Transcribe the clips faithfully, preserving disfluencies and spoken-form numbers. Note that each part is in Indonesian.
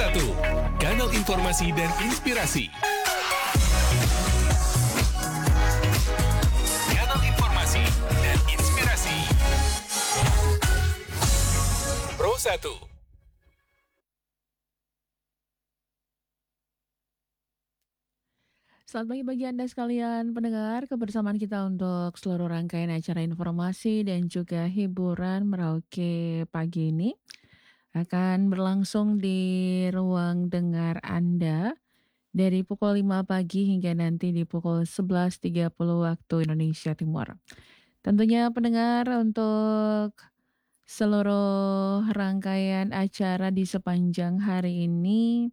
satu, kanal informasi dan inspirasi. Kanal informasi dan inspirasi. Pro satu. Selamat pagi bagi Anda sekalian pendengar, kebersamaan kita untuk seluruh rangkaian acara informasi dan juga hiburan Merauke pagi ini akan berlangsung di ruang dengar Anda dari pukul lima pagi hingga nanti di pukul sebelas tiga puluh waktu Indonesia Timur. Tentunya pendengar, untuk seluruh rangkaian acara di sepanjang hari ini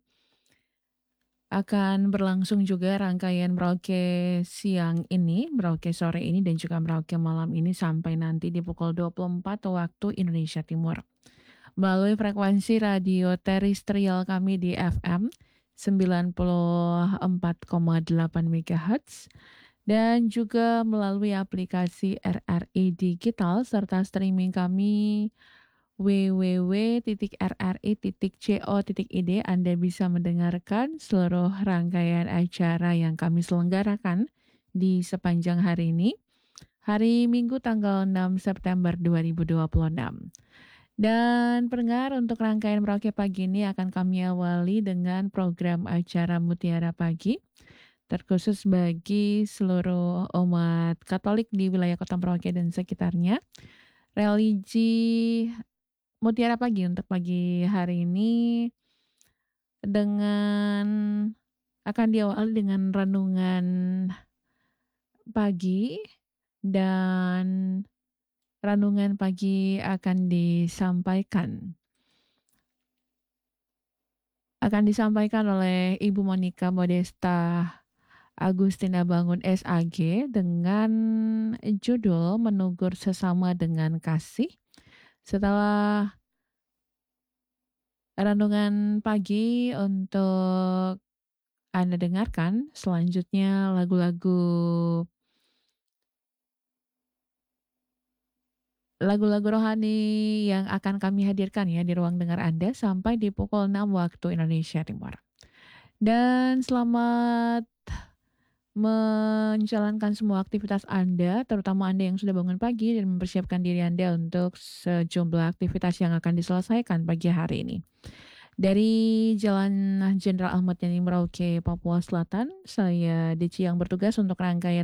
akan berlangsung juga rangkaian Merauke siang ini, Merauke sore ini, dan juga Merauke malam ini sampai nanti di pukul dua puluh empat waktu Indonesia Timur. Melalui frekuensi radio terestrial kami di F M sembilan puluh empat koma delapan megahertz dan juga melalui aplikasi R R I Digital serta streaming kami w w w titik r r i titik co titik i d. Anda bisa mendengarkan seluruh rangkaian acara yang kami selenggarakan di sepanjang hari ini, hari Minggu tanggal enam September dua ribu dua puluh enam. Dan pendengar, untuk rangkaian Merauke pagi ini akan kami awali dengan program acara Mutiara Pagi, terkhusus bagi seluruh umat Katolik di wilayah Kota Merauke dan sekitarnya. Religi Mutiara Pagi untuk pagi hari ini dengan akan diawali dengan renungan pagi, dan renungan pagi akan disampaikan akan disampaikan oleh Ibu Monica Modesta Agustina Bangun S A G dengan judul Menegur Sesama dengan Kasih. Setelah renungan pagi untuk Anda dengarkan, selanjutnya lagu-lagu lagu-lagu rohani yang akan kami hadirkan ya di ruang dengar Anda sampai di pukul enam waktu Indonesia Timur. Dan selamat menjalankan semua aktivitas Anda, terutama Anda yang sudah bangun pagi dan mempersiapkan diri Anda untuk sejumlah aktivitas yang akan diselesaikan pagi hari ini. Dari Jalan Jenderal Ahmad Yani Merauke, Papua Selatan, saya Deci yang bertugas untuk rangkaian